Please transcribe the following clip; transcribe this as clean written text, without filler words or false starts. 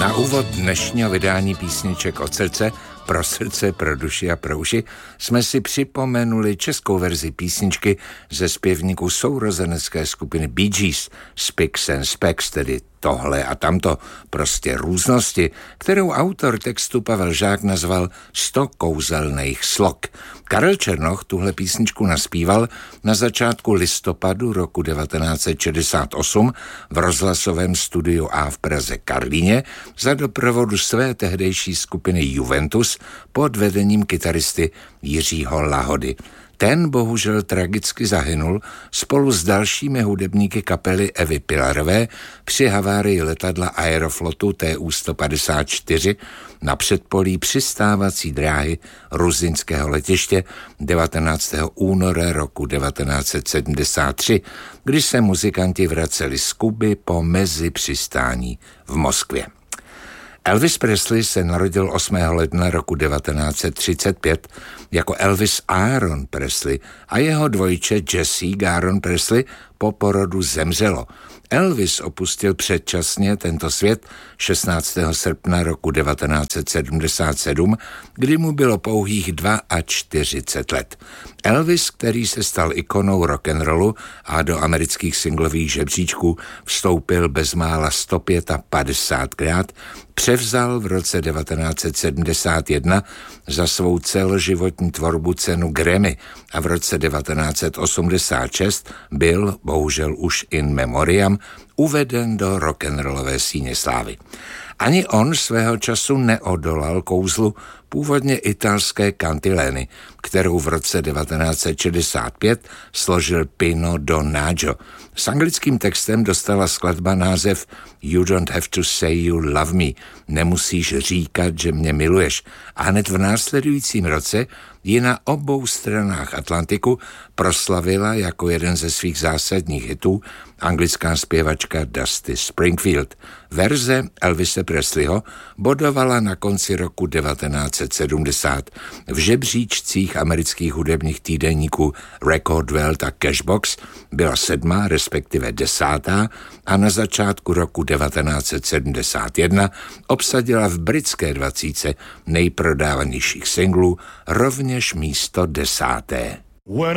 Na úvod dnešního vydání písniček od srdce, pro srdce, pro duši a pro uši jsme si připomenuli českou verzi písničky ze zpěvníků sourozenecké skupiny Bee Gees, Spicks and Specks, tedy tohle a tamto, prostě různosti, kterou autor textu Pavel Žák nazval 100 kouzelných slok. Karel Černoch tuhle písničku naspíval na začátku listopadu roku 1968 v rozhlasovém studiu A v Praze Karlíně za doprovodu své tehdejší skupiny Juventus pod vedením kytaristy Jiřího Lahody. Ten bohužel tragicky zahynul spolu s dalšími hudebníky kapely Evy Pilarové při havárii letadla Aeroflotu TU-154 na předpolí přistávací dráhy ruzinského letiště 19. února roku 1973, kdy se muzikanti vraceli z Kuby po mezi přistání v Moskvě. Elvis Presley se narodil 8. ledna roku 1935 jako Elvis Aaron Presley a jeho dvojče Jessie Aaron Presley po porodu zemřelo. Elvis opustil předčasně tento svět 16. srpna roku 1977, kdy mu bylo pouhých 42 let. Elvis, který se stal ikonou rock'n'rollu a do amerických singlových žebříčků vstoupil bezmála 155krát, převzal v roce 1971 za svou celoživotní tvorbu cenu Grammy a v roce 1986 byl, bohužel už in memoriam, uveden do rock'n'rollové síně slávy. Ani on svého času neodolal kouzlu původně italské kantilény, kterou v roce 1965 složil Pino Donaggio. S anglickým textem dostala skladba název You don't have to say you love me, nemusíš říkat, že mě miluješ. A hned v následujícím roce ji na obou stranách Atlantiku proslavila jako jeden ze svých zásadních hitů anglická zpěvačka Dusty Springfield. Verze Elvise Presleyho bodovala na konci roku 1970 v žebříčcích amerických hudebních týdeníků Record World a Cashbox, byla 7., respektive 10. a na začátku roku 1971 obsadila v britské 20 nejprodávanějších singlů rovněž místo 10.